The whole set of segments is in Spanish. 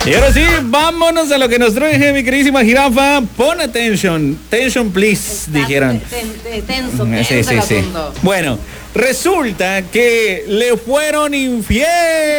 Y ahora sí, vámonos a lo que nos trae mi queridísima jirafa. Pon attention, tension please, dijeron. Tenso, Sí. Bueno, resulta que le fueron infiel.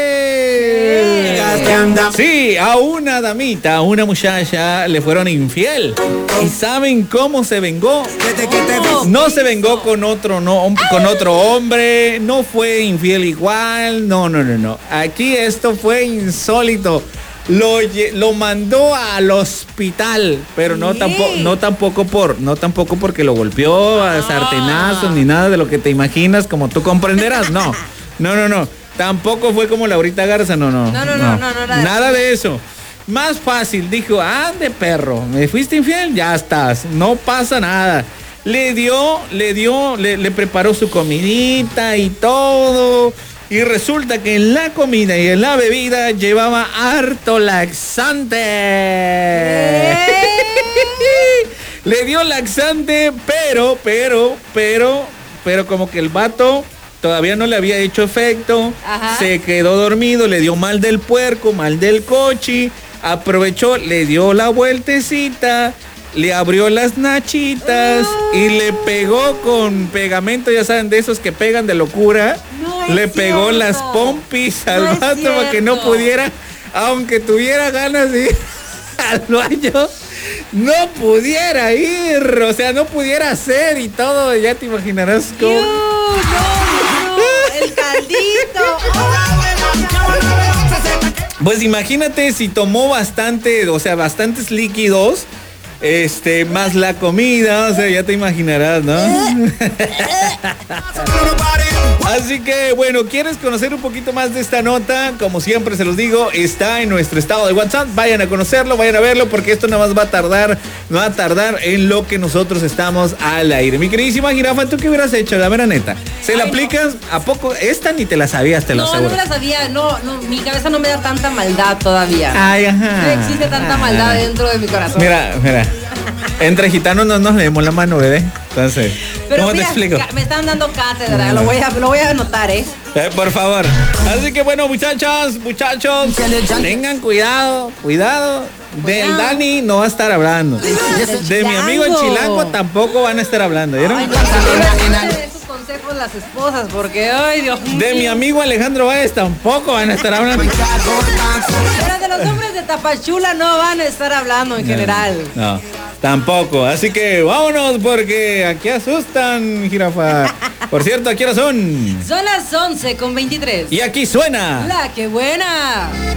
Sí, a una damita, a una muchacha le fueron infiel. ¿Y saben cómo se vengó? No se vengó con otro, con otro hombre, no fue infiel igual, no. Aquí esto fue insólito. Lo mandó al hospital, pero no tampoco porque lo golpeó a sartenazos ni nada de lo que te imaginas, como tú comprenderás. No. Tampoco fue como Laurita Garza, no. Nada de eso. Más fácil, dijo, ande perro, me fuiste infiel, ya estás, no pasa nada. Le preparó su comidita y todo. Y resulta que en la comida y en la bebida llevaba harto laxante. Le dio laxante, pero como que el vato todavía no le había hecho efecto. Ajá. Se quedó dormido, le dio mal del puerco, mal del cochi. Aprovechó, le dio la vueltecita, le abrió las nachitas y le pegó con pegamento, ya saben, de esos que pegan de locura. Le pegó las pompis al vato para que no pudiera, aunque tuviera ganas de ir al baño, no pudiera ir, o sea, no pudiera hacer y todo, ya te imaginarás cómo. El caldito. Pues imagínate si tomó bastantes líquidos. Más la comida, o sea, ya te imaginarás, ¿no? Así que, bueno, ¿quieres conocer un poquito más de esta nota? Como siempre se los digo, está en nuestro estado de WhatsApp. Vayan a conocerlo, vayan a verlo, porque esto nada más va a tardar en lo que nosotros estamos al aire. Mi queridísima jirafa, ¿tú qué hubieras hecho? La mera neta. ¿Se la aplicas? ¿A poco? Esta ni te la sabías, te lo aseguro. No me la sabía, no, mi cabeza no me da tanta maldad todavía. Ay, ajá. No existe tanta maldad dentro de mi corazón. Mira. Entre gitanos no nos leemos la mano, bebé. Entonces, pero ¿cómo te explico? Me están dando cátedra, lo voy a anotar, por favor. Así que bueno, muchachos, tengan cuidado. Del Dani no va a estar hablando. De mi amigo el Chilango tampoco van a estar hablando, ¿vieron? Esos consejos las esposas, porque, ay, Dios mío. De mi amigo Alejandro Báez tampoco van a estar hablando. Pero de los hombres de Tapachula no van a estar hablando en general. No. Tampoco, así que vámonos porque aquí asustan, jirafa. Por cierto, ¿a qué hora son? Son las 11:23. Y aquí suena La que buena.